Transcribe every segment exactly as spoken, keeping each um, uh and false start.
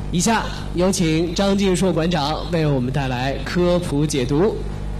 以下有请张晋硕馆长为我们带来科普解读。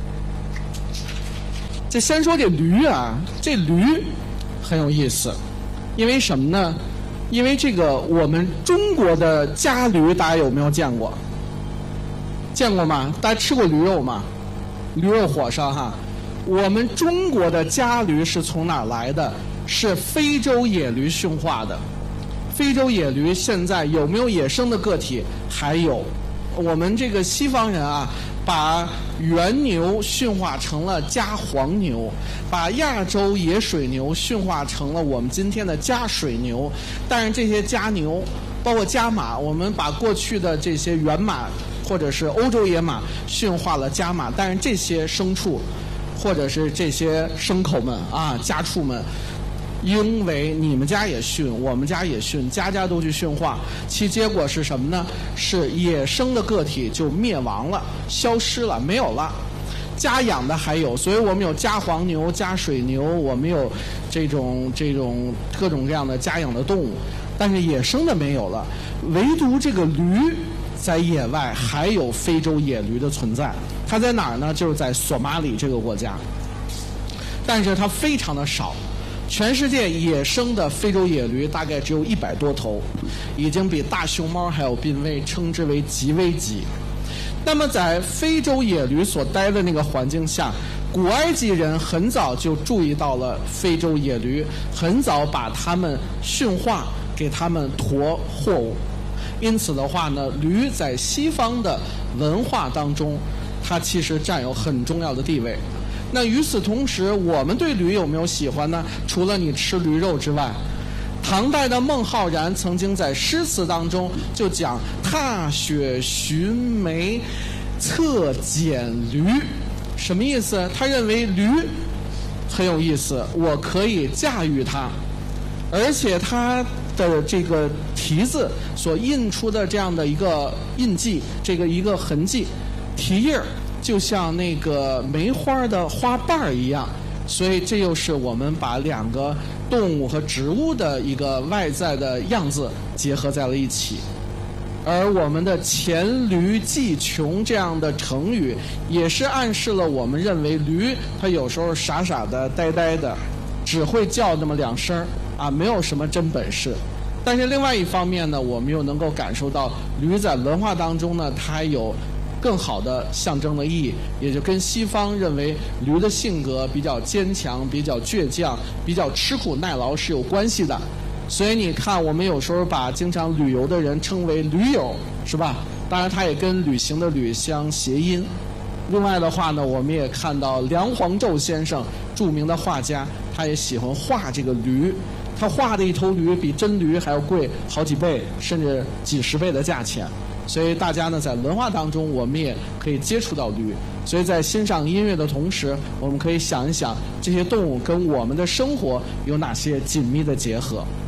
这先说这驴啊，这驴很有意思，因为什么呢？因为这个我们中国的家驴，大家有没有见过？见过吗？大家吃过驴肉吗？驴肉火烧哈。我们中国的家驴是从哪儿来的？是非洲野驴驯化的。非洲野驴现在有没有野生的个体？还有。我们这个西方人啊，把原牛驯化成了家黄牛，把亚洲野水牛驯化成了我们今天的家水牛。但是这些家牛，包括家马，我们把过去的这些原马或者是欧洲野马驯化了家马，但是这些牲畜或者是这些牲口们啊，家畜们，因为你们家也驯，我们家也驯，家家都去驯化，其结果是什么呢？是野生的个体就灭亡了，消失了，没有了。家养的还有，所以我们有家黄牛、家水牛，我们有这种这种各种各样的家养的动物，但是野生的没有了。唯独这个驴在野外还有非洲野驴的存在，它在哪儿呢？就是在索马里这个国家，但是它非常的少。全世界野生的非洲野驴大概只有一百多头，已经比大熊猫还要濒危，称之为极危级。那么在非洲野驴所待的那个环境下，古埃及人很早就注意到了非洲野驴，很早把它们驯化，给它们驮货物。因此的话呢，驴在西方的文化当中，它其实占有很重要的地位。那与此同时，我们对驴有没有喜欢呢？除了你吃驴肉之外，唐代的孟浩然曾经在诗词当中就讲“踏雪寻梅策蹇驴”，什么意思？他认为驴很有意思，我可以驾驭它，而且它的这个蹄子所印出的这样的一个印记，这个一个痕迹，蹄印儿。就像那个梅花的花瓣一样，所以这又是我们把两个动物和植物的一个外在的样子结合在了一起。而我们的黔驴技穷这样的成语，也是暗示了我们认为驴它有时候傻傻的、呆呆的，只会叫那么两声啊，没有什么真本事。但是另外一方面呢，我们又能够感受到驴在文化当中呢，它有更好的象征的意义，也就跟西方认为驴的性格比较坚强、比较倔强、比较吃苦耐劳是有关系的。所以你看，我们有时候把经常旅游的人称为驴友，是吧？当然，它也跟旅行的旅相谐音。另外的话呢，我们也看到梁皇胄先生，著名的画家，他也喜欢画这个驴。他画的一头驴比真驴还要贵好几倍，甚至几十倍的价钱。所以大家呢，在文化当中，我们也可以接触到驴。所以在欣赏音乐的同时，我们可以想一想这些动物跟我们的生活有哪些紧密的结合。